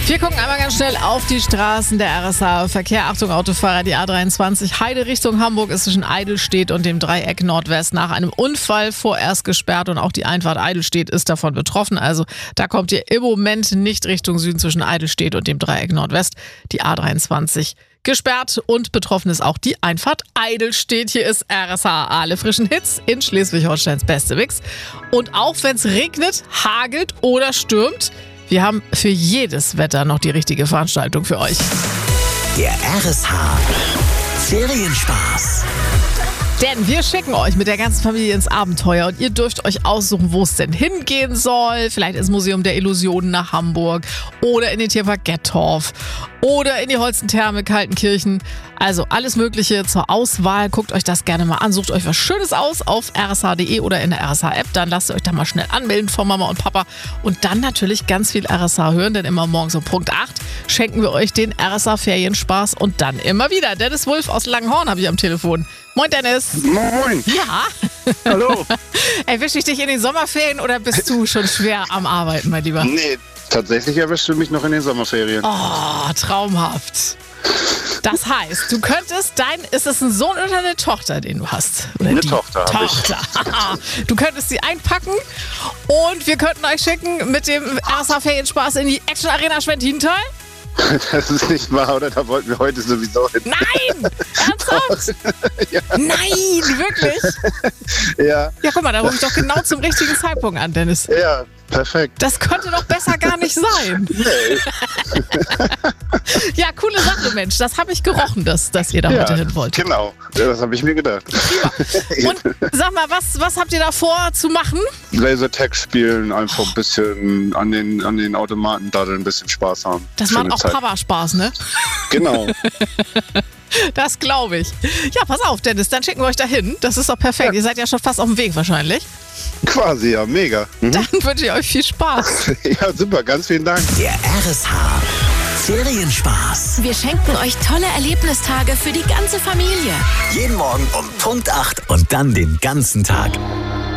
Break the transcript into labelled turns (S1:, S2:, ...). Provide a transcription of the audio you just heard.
S1: Wir gucken einmal ganz schnell auf die Straßen der RSA. Verkehr, Achtung Autofahrer, die A23 Heide Richtung Hamburg ist zwischen Eidelstedt und dem Dreieck Nordwest nach einem Unfall vorerst gesperrt und auch die Einfahrt Eidelstedt ist davon betroffen. Also da kommt ihr im Moment nicht Richtung Süden zwischen Eidelstedt und dem Dreieck Nordwest. Die A23 gesperrt und betroffen ist auch die Einfahrt Eidelstedt. Hier ist RSA, alle frischen Hits in Schleswig-Holsteins beste Mix. Und auch wenn es regnet, hagelt oder stürmt, wir haben für jedes Wetter noch die richtige Veranstaltung für euch.
S2: Der RSH Ferienspaß.
S1: Denn wir schicken euch mit der ganzen Familie ins Abenteuer und ihr dürft euch aussuchen, wo es denn hingehen soll. Vielleicht ins Museum der Illusionen nach Hamburg oder in den Tierpark Gettorf oder in die Holzentherme Kaltenkirchen. Also alles Mögliche zur Auswahl. Guckt euch das gerne mal an. Sucht euch was Schönes aus auf rsh.de oder in der RSH-App. Dann lasst ihr euch da mal schnell anmelden von Mama und Papa. Und dann natürlich ganz viel RSH hören, denn immer morgens um Punkt 8 schenken wir euch den RSH-Ferienspaß und dann immer wieder. Dennis Wulff aus Langenhorn habe ich am Telefon. Moin Dennis.
S3: Moin.
S1: Ja.
S3: Hallo.
S1: Erwische ich dich in den Sommerferien oder bist du schon schwer am Arbeiten, mein Lieber?
S3: Nee, tatsächlich erwischst du mich noch in den Sommerferien.
S1: Oh, traumhaft. Das heißt, du könntest ist es ein Sohn oder eine Tochter, den du hast? Oder
S3: Eine
S1: die
S3: Tochter habe ich.
S1: Tochter. Du könntest sie einpacken und wir könnten euch schicken mit dem RSH-Ferienspaß in die Action Arena Schwentintal.
S3: Das ist nicht wahr, oder? Da wollten wir heute sowieso hin.
S1: Nein! Ernsthaft?
S3: Ja.
S1: Nein, wirklich?
S3: Ja,
S1: Ja, guck mal, da rufe ich doch genau zum richtigen Zeitpunkt an, Dennis.
S3: ja, perfekt.
S1: Das könnte doch besser gar nicht sein.
S3: Nee.
S1: Ja, coole Sache, Mensch. Das habe ich gerochen, dass ihr da heute hin wollt.
S3: Genau, das habe ich mir gedacht.
S1: Und sag mal, was habt ihr da vor zu machen?
S3: Lasertag spielen, einfach ein bisschen an den Automaten daddeln, ein bisschen Spaß haben.
S1: Das macht
S3: Schöne
S1: auch
S3: Zeit.
S1: Papa Spaß, ne?
S3: Genau.
S1: Das glaube ich. Ja, pass auf, Dennis, dann schicken wir euch dahin. Das ist doch perfekt.
S3: Ja.
S1: Ihr seid ja schon fast auf dem Weg wahrscheinlich.
S3: Quasi, ja, mega.
S1: Dann wünsche ich euch viel Spaß.
S3: Ja, super, ganz vielen Dank.
S2: Der RSH Ferienspaß.
S4: Wir schenken euch tolle Erlebnistage für die ganze Familie.
S2: Jeden Morgen um Punkt 8 und dann den ganzen Tag.